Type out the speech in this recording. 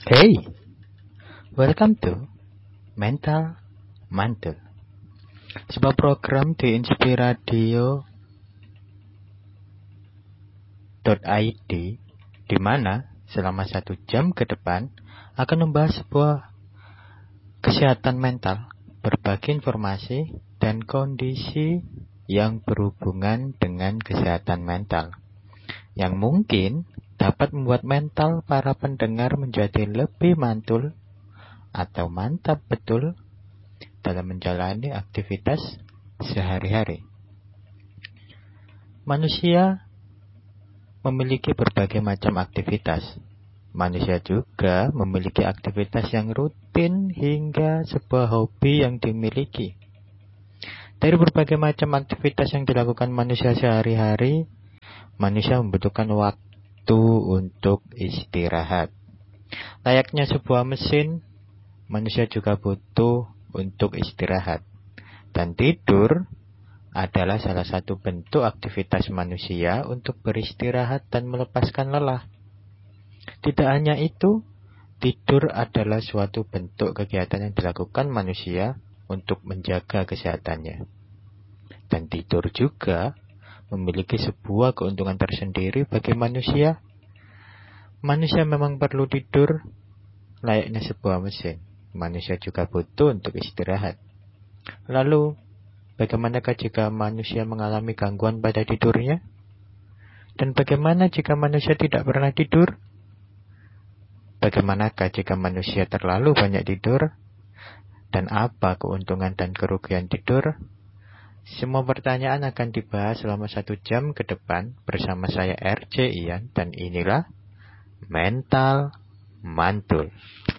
Hey, welcome to Mental Mantul, sebuah program di inspiradio.id di mana selama 1 jam ke depan akan membahas sebuah kesehatan mental, berbagi informasi dan kondisi yang berhubungan dengan kesehatan mental, yang mungkin dapat membuat mental para pendengar menjadi lebih mantul atau mantap betul dalam menjalani aktivitas sehari-hari. Manusia memiliki berbagai macam aktivitas. Manusia juga memiliki aktivitas yang rutin hingga sebuah hobi yang dimiliki. Dari berbagai macam aktivitas yang dilakukan manusia sehari-hari, manusia membutuhkan waktu untuk istirahat. Layaknya sebuah mesin, manusia juga butuh untuk istirahat. Dan tidur adalah salah satu bentuk aktivitas manusia untuk beristirahat dan melepaskan lelah. Tidak hanya itu, tidur adalah suatu bentuk kegiatan yang dilakukan manusia untuk menjaga kesehatannya. Dan tidur juga memiliki sebuah keuntungan tersendiri bagi manusia. Manusia memang perlu tidur, layaknya sebuah mesin. Manusia juga butuh untuk istirahat. Lalu, bagaimanakah jika manusia mengalami gangguan pada tidurnya? Dan bagaimana jika manusia tidak pernah tidur? Bagaimanakah jika manusia terlalu banyak tidur? Dan apa keuntungan dan kerugian tidur? Semua pertanyaan akan dibahas selama 1 jam ke depan bersama saya RJ Ian, dan inilah Mental Mantul.